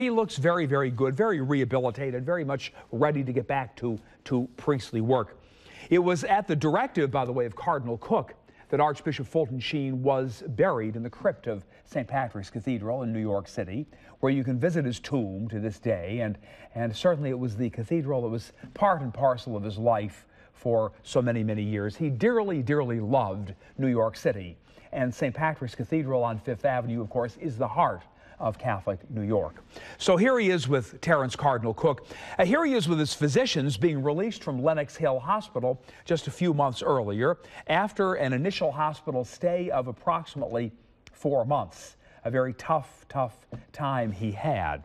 He looks very, very good, very rehabilitated, very much ready to get back to priestly work. It was at the directive, by the way, of Cardinal Cook that Archbishop Fulton Sheen was buried in the crypt of St. Patrick's Cathedral in New York City, where you can visit his tomb to this day. And certainly it was the cathedral that was part and parcel of his life for so many, many years. He dearly, dearly loved New York City. And St. Patrick's Cathedral on Fifth Avenue, of course, is the heart of Catholic New York. So here he is with Terence Cardinal Cook. Here he is with his physicians being released from Lenox Hill Hospital just a few months earlier after an initial hospital stay of approximately 4 months. A very tough time he had.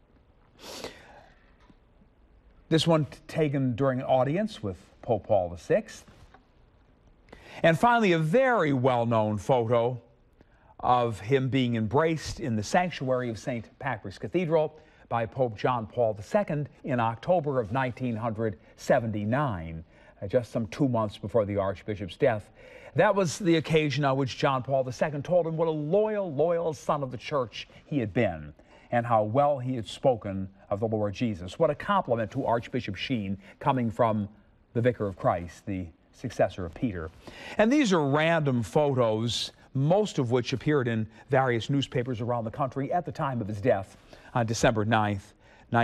This one taken during an audience with Pope Paul VI. And finally, a very well-known photo of him being embraced in the sanctuary of St. Patrick's Cathedral by Pope John Paul II in October of 1979, just some 2 months before the Archbishop's death. That was the occasion on which John Paul II told him what a loyal son of the Church he had been, and how well he had spoken of the Lord Jesus. What a compliment to Archbishop Sheen coming from the Vicar of Christ, the successor of Peter. And these are random photos, most of which appeared in various newspapers around the country at the time of his death on December 9th,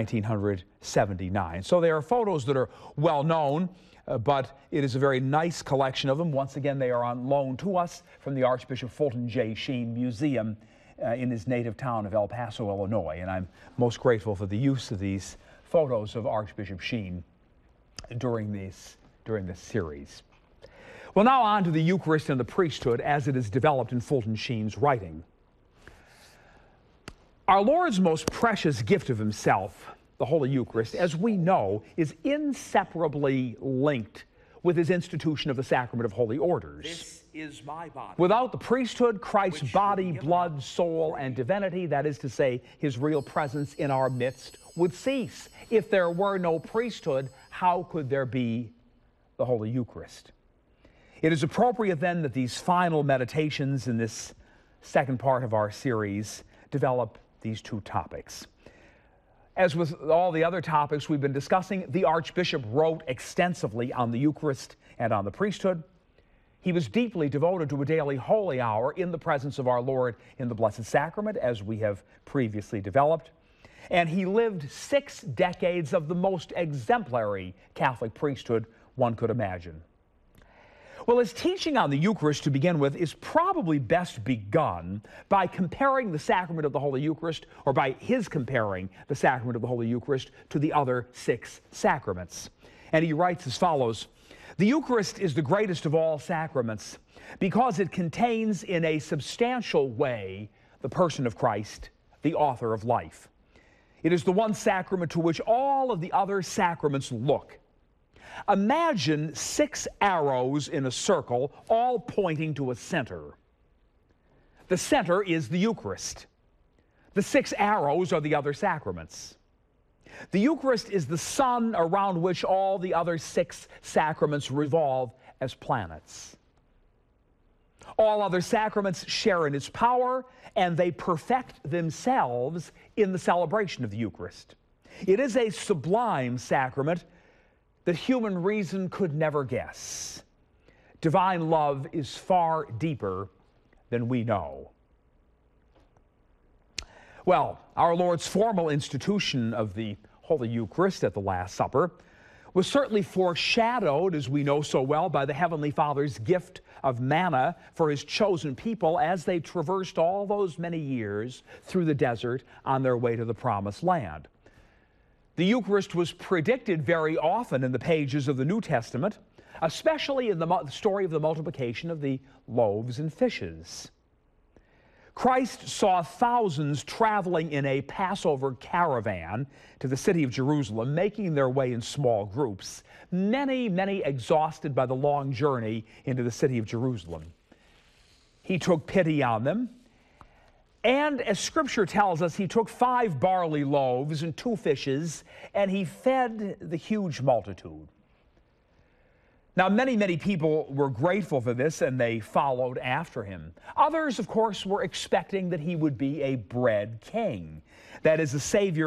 1979. So they are photos that are well known, but it is a very nice collection of them. Once again, they are on loan to us from the Archbishop Fulton J. Sheen Museum in his native town of El Paso, Illinois. And I'm most grateful for the use of these photos of Archbishop Sheen during this series. Well, now on to the Eucharist and the priesthood as it is developed in Fulton Sheen's writing. Our Lord's most precious gift of himself, the Holy Eucharist, as we know, is inseparably linked with his institution of the sacrament of holy orders. This is my body. Without the priesthood, Christ's body, blood, soul, and divinity, that is to say, his real presence in our midst, would cease. If there were no priesthood, how could there be the Holy Eucharist? It is appropriate then that these final meditations in this second part of our series develop these two topics. As with all the other topics we've been discussing, the Archbishop wrote extensively on the Eucharist and on the priesthood. He was deeply devoted to a daily holy hour in the presence of our Lord in the Blessed Sacrament, as we have previously developed. And he lived 6 decades of the most exemplary Catholic priesthood one could imagine. Well, his teaching on the Eucharist, to begin with, is probably best begun by comparing the sacrament of the Holy Eucharist, or by his comparing the sacrament of the Holy Eucharist to the other 6 sacraments. And he writes as follows: "The Eucharist is the greatest of all sacraments because it contains in a substantial way the person of Christ, the author of life. It is the one sacrament to which all of the other sacraments look. Imagine 6 arrows in a circle, all pointing to a center. The center is the Eucharist. The 6 arrows are the other sacraments. The Eucharist is the sun around which all the other 6 sacraments revolve as planets. All other sacraments share in its power, and they perfect themselves in the celebration of the Eucharist. It is a sublime sacrament that human reason could never guess. Divine love is far deeper than we know." Well, our Lord's formal institution of the Holy Eucharist at the Last Supper was certainly foreshadowed, as we know so well, by the Heavenly Father's gift of manna for his chosen people as they traversed all those many years through the desert on their way to the Promised Land. The Eucharist was predicted very often in the pages of the New Testament, especially in the story of the multiplication of the loaves and fishes. Christ saw thousands traveling in a Passover caravan to the city of Jerusalem, making their way in small groups, many exhausted by the long journey into the city of Jerusalem. He took pity on them, and as Scripture tells us, he took 5 barley loaves and 2 fishes, and he fed the huge multitude. Now, many people were grateful for this, and they followed after him. Others, of course, were expecting that he would be a bread king. That is, a savior